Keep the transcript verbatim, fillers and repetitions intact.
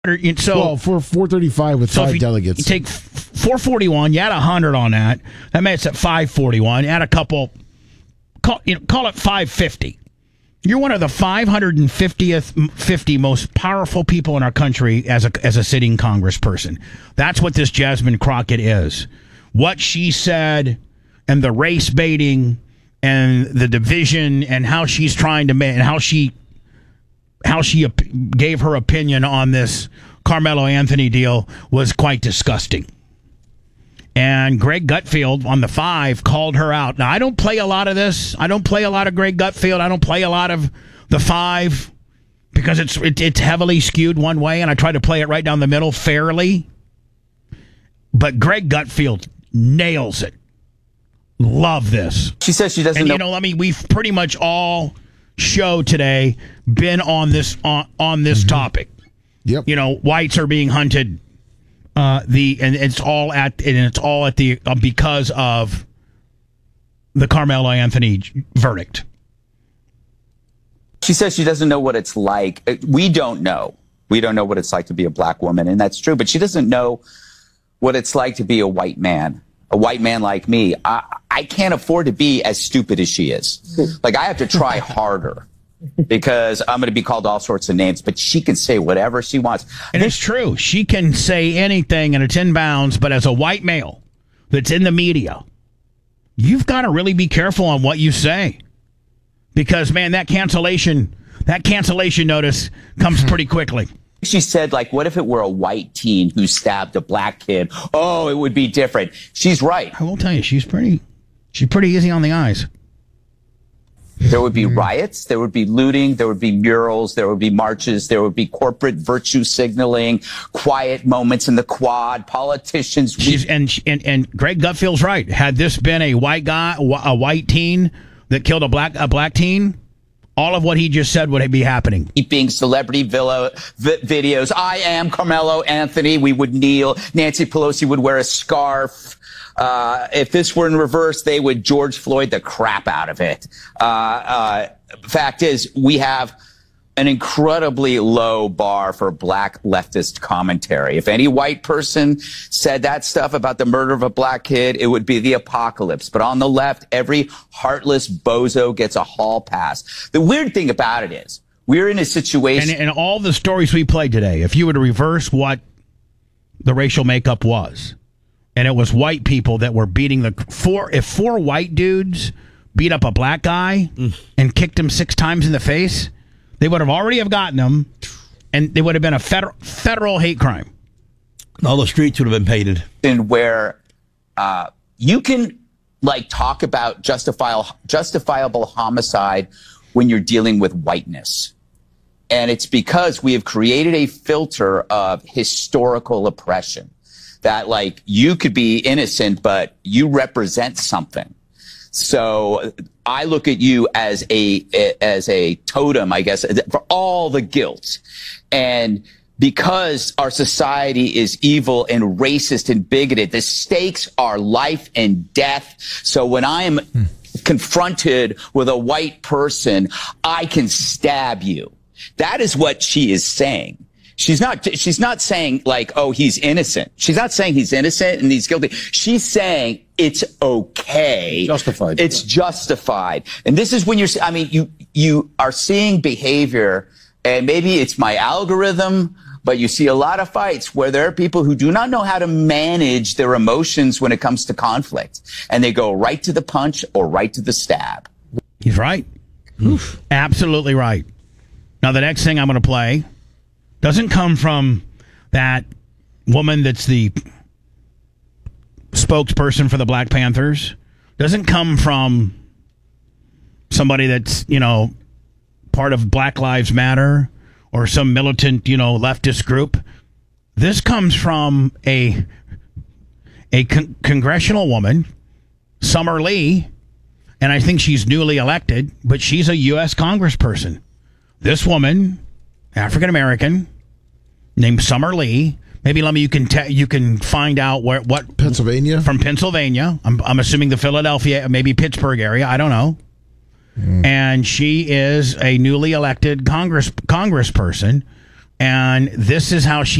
So well, for four thirty-five with so five if you, delegates. You take four forty-one, you add one hundred on that. That makes it five forty-one. Add a couple, call, you know, call it five fifty. You're one of the five hundred fiftieth, fifty most powerful people in our country as a, as a sitting congressperson. That's what this Jasmine Crockett is. What she said and the race baiting and the division and how she's trying to make and how she how she op- gave her opinion on this Carmelo Anthony deal was quite disgusting. And Greg Gutfeld on the five called her out. Now, I don't play a lot of this. I don't play a lot of Greg Gutfeld. I don't play a lot of the five because it's it, it's heavily skewed one way, and I try to play it right down the middle fairly. But Greg Gutfeld nails it. Love this. She says she doesn't and, know. You know, I mean, we've pretty much all show today been on this on, on this mm-hmm. topic. Yep. You know, whites are being hunted. Uh, the and it's all at and it's all at the uh, because of the Carmelo Anthony verdict. She says she doesn't know what it's like. We don't know. We don't know what it's like to be a black woman, and that's true. But she doesn't know what it's like to be a white man, a white man like me. I, I can't afford to be as stupid as she is. Like, I have to try harder because I'm going to be called all sorts of names, but she can say whatever she wants. And it's true. She can say anything and it's in bounds, but as a white male that's in the media, you've got to really be careful on what you say. Because, man, that cancellation, that cancellation notice comes pretty quickly. She said, like, what if it were a white teen who stabbed a black kid? Oh, it would be different. She's right. I will tell you, she's pretty, she's pretty easy on the eyes. There would be riots, there would be looting, there would be murals, there would be marches, there would be corporate virtue signaling, quiet moments in the quad, politicians. She's, and, and and Greg Gutfeld's right. Had this been a white guy, a white teen that killed a black a black teen, all of what he just said would be happening. Keeping celebrity villa vi- videos. I am Carmelo Anthony. We would kneel. Nancy Pelosi would wear a scarf. Uh, if this were in reverse, they would George Floyd the crap out of it. Uh, uh, fact is, we have an incredibly low bar for black leftist commentary. If any white person said that stuff about the murder of a black kid, it would be the apocalypse. But on the left, every heartless bozo gets a hall pass. The weird thing about it is, we're in a situation... And, and all the stories we played today, if you were to reverse what the racial makeup was... And it was white people that were beating the four. If four white dudes beat up a black guy mm. and kicked him six times in the face, they would have already have gotten him, and they would have been a federal federal hate crime. All the streets would have been painted. And where uh, you can like talk about justifiable justifiable homicide when you're dealing with whiteness, and it's because we have created a filter of historical oppression. That, like, you could be innocent, but you represent something. So I look at you as a as a totem, I guess, for all the guilt. And because our society is evil and racist and bigoted, the stakes are life and death. So when I am hmm. confronted with a white person, I can stab you. That is what she is saying. She's not, she's not saying like, oh, he's innocent. She's not saying he's innocent and he's guilty. She's saying it's okay. Justified. It's justified. And this is when you're, I mean, you, you are seeing behavior, and maybe it's my algorithm, but you see a lot of fights where there are people who do not know how to manage their emotions when it comes to conflict. And they go right to the punch or right to the stab. He's right. Oof. Absolutely right. Now, the next thing I'm going to play doesn't come from that woman that's the spokesperson for the Black Panthers. Doesn't come from somebody that's, you know, part of Black Lives Matter or some militant, you know, leftist group. This comes from a a con- congressional woman, Summer Lee, and I think she's newly elected, but she's a U S congressperson. This woman, African American, named Summer Lee. Maybe let me. You can te- you can find out where what Pennsylvania from Pennsylvania. I'm I'm assuming the Philadelphia, maybe Pittsburgh area. I don't know. Mm. And she is a newly elected Congress congressperson, And this is how she